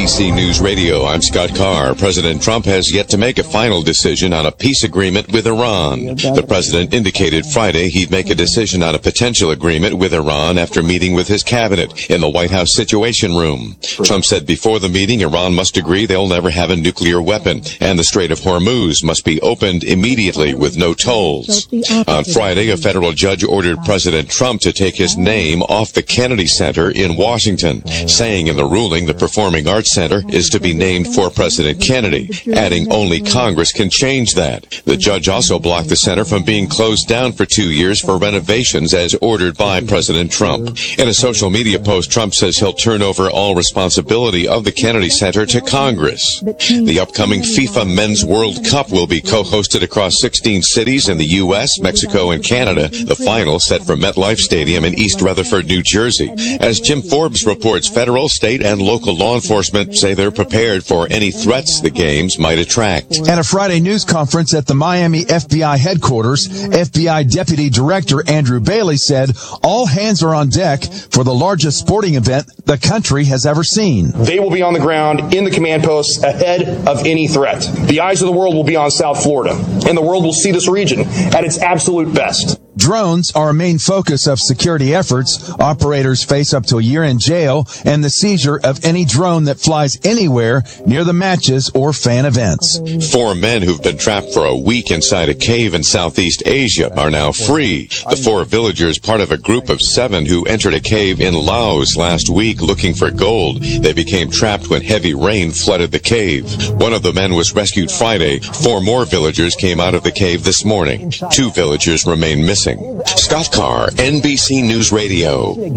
NBC News Radio, I'm Scott Carr. President Trump has yet to make a final decision on a peace agreement with Iran. The president indicated Friday he'd make a decision on a potential agreement with Iran after meeting with his cabinet in the White House Situation Room. Trump said before the meeting, Iran must agree they'll never have a nuclear weapon, and the Strait of Hormuz must be opened immediately with no tolls. On Friday, a federal judge ordered President Trump to take his name off the Kennedy Center in Washington, saying in the ruling the Performing Arts Center is to be named for President Kennedy, adding only Congress can change that. The judge also blocked the center from being closed down for 2 years for renovations as ordered by President Trump. In a social media post, Trump says he'll turn over all responsibility of the Kennedy Center to Congress. The upcoming FIFA Men's World Cup will be co-hosted across 16 cities in the U.S., Mexico, and Canada, the final set for MetLife Stadium in East Rutherford, New Jersey. As Jim Forbes reports, federal, state, and local law enforcement say they're prepared for any threats the games might attract. At a Friday news conference at the Miami FBI headquarters, FBI Deputy Director Andrew Bailey said all hands are on deck for the largest sporting event the country has ever seen. They will be on the ground in the command posts ahead of any threat. The eyes of the world will be on South Florida, and the world will see this region at its absolute best. Drones are a main focus of security efforts. Operators face up to a year in jail and the seizure of any drone that flies anywhere near the matches or fan events. 4 men who've been trapped for a week inside a cave in Southeast Asia are now free. The 4 villagers, part of a group of 7 who entered a cave in Laos last week looking for gold. They became trapped when heavy rain flooded the cave. One of the men was rescued Friday. 4 more villagers came out of the cave this morning. 2 villagers remain missing. Scott Carr, NBC News Radio. A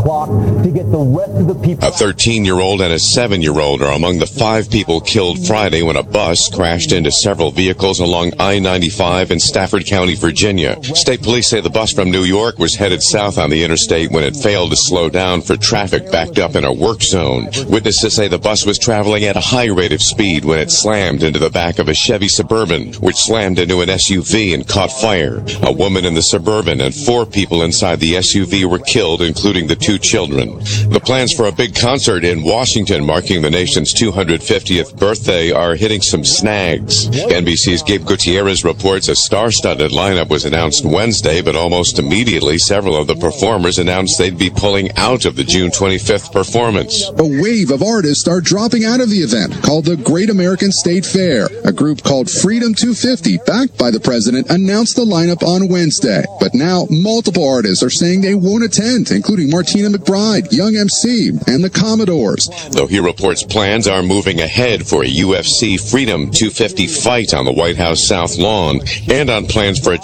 13-year-old and a 7-year-old are among the 5 people killed Friday when a bus crashed into several vehicles along I-95 in Stafford County, Virginia. State police say the bus from New York was headed south on the interstate when it failed to slow down for traffic backed up in a work zone. Witnesses say the bus was traveling at a high rate of speed when it slammed into the back of a Chevy Suburban, which slammed into an SUV and caught fire. A woman in the Suburban and 4 people inside the SUV were killed, including the 2 children. The plans for a big concert in Washington marking the nation's 250th birthday are hitting some snags. NBC's Gabe Gutierrez reports a star-studded lineup was announced Wednesday, but almost immediately several of the performers announced they'd be pulling out of the June 25th performance. A wave of artists are dropping out of the event called the Great American State Fair. A group called Freedom 250, backed by the president, announced the lineup on Wednesday. But now, multiple artists are saying they won't attend, including Martina McBride, Young MC, and the Commodores. Though he reports plans are moving ahead for a UFC Freedom 250 fight on the White House South Lawn, and on plans for a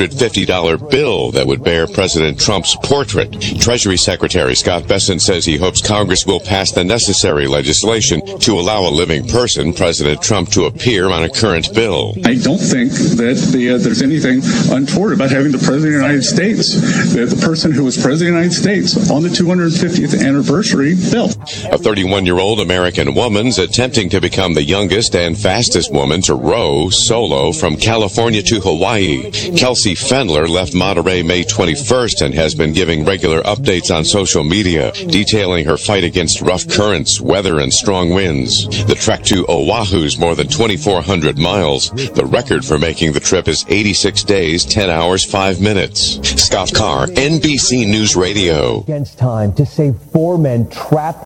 $250 bill that would bear President Trump's portrait. Treasury Secretary Scott Bessent says he hopes Congress will pass the necessary legislation to allow a living person, President Trump, to appear on a current bill. I don't think that there's anything untoward about having the President of the United States, the person who was President of the United States, on the 250th anniversary bill. A 31-year-old American woman's attempting to become the youngest and fastest woman to row solo from California to Hawaii. Kelsey Fendler left Monterey May 21st and has been giving regular updates on social media, detailing her fight against rough currents, weather, and strong winds. The trek to Oahu's more than 2,400 miles. The record for making the trip is 86 days, 10 hours, 5 minutes. Scott Carr, NBC News Radio. Against time to save 4 men trapped